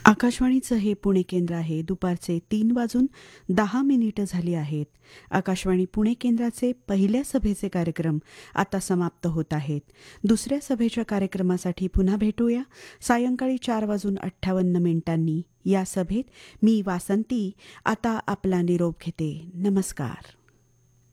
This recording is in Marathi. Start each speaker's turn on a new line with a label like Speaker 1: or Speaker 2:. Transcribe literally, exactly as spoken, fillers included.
Speaker 1: आकाशवाणीचं हे पुणे केंद्र आहे. दुपारचे तीन वाजून दहा मिनिटं झाली आहेत. आकाशवाणी पुणे केंद्राचे पहिल्या सभेचे कार्यक्रम आता समाप्त होत आहेत. दुसऱ्या सभेच्या कार्यक्रमासाठी पुन्हा भेटूया सायंकाळी चार वाजून अठ्ठावन्न मिनिटांनी. या सभेत मी वासंती आता आपला निरोप घेते. नमस्कार.